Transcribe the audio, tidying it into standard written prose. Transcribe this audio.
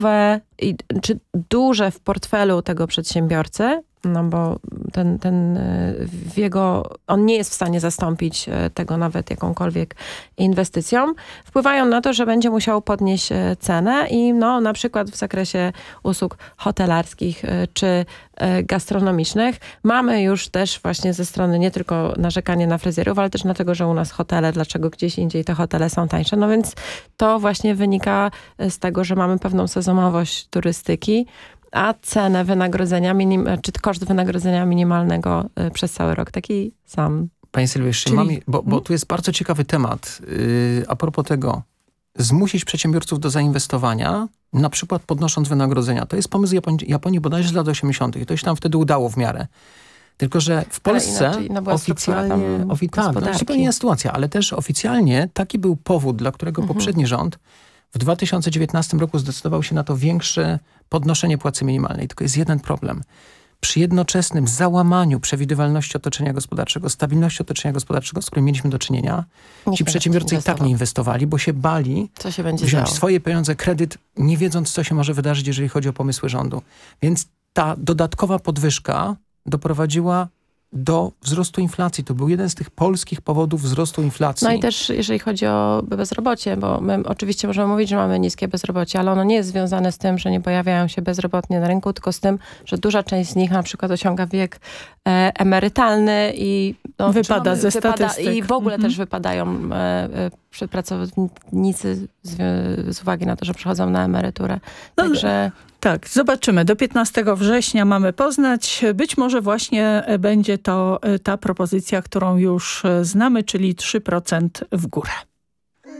czy duże w portfelu tego przedsiębiorcy, no bo on nie jest w stanie zastąpić tego nawet jakąkolwiek inwestycją, wpływają na to, że będzie musiał podnieść cenę i no, na przykład w zakresie usług hotelarskich czy gastronomicznych mamy już też właśnie ze strony nie tylko narzekanie na fryzjerów, ale też dlatego, że u nas hotele, dlaczego gdzieś indziej te hotele są tańsze. No więc to właśnie wynika z tego, że mamy pewną sezonowość turystyki, a cenę wynagrodzenia, czy koszt wynagrodzenia minimalnego przez cały rok taki sam. Panie Sylwio, jeszcze bo tu jest bardzo ciekawy temat. A propos tego, zmusić przedsiębiorców do zainwestowania, na przykład podnosząc wynagrodzenia. To jest pomysł Japonii bodajże z lat 80. I to się tam wtedy udało w miarę. Tylko, że w Polsce oficjalnie... zupełnie inna sytuacja, ale też oficjalnie taki był powód, dla którego poprzedni rząd w 2019 roku zdecydował się na to większe podnoszenie płacy minimalnej. Tylko jest jeden problem. Przy jednoczesnym załamaniu przewidywalności otoczenia gospodarczego, stabilności otoczenia gospodarczego, z którym mieliśmy do czynienia, ci przedsiębiorcy i tak nie inwestowali, bo się bali wziąć swoje pieniądze, kredyt, nie wiedząc, co się może wydarzyć, jeżeli chodzi o pomysły rządu. Więc ta dodatkowa podwyżka doprowadziła do wzrostu inflacji. To był jeden z tych polskich powodów wzrostu inflacji. No i też jeżeli chodzi o bezrobocie, bo my oczywiście możemy mówić, że mamy niskie bezrobocie, ale ono nie jest związane z tym, że nie pojawiają się bezrobotni na rynku, tylko z tym, że duża część z nich na przykład osiąga wiek emerytalny i wypada ze statystyk. I w ogóle też wypadają pracownicy z uwagi na to, że przechodzą na emeryturę. Także... Tak, zobaczymy. Do 15 września mamy poznać. Być może właśnie będzie to ta propozycja, którą już znamy, czyli 3% w górę.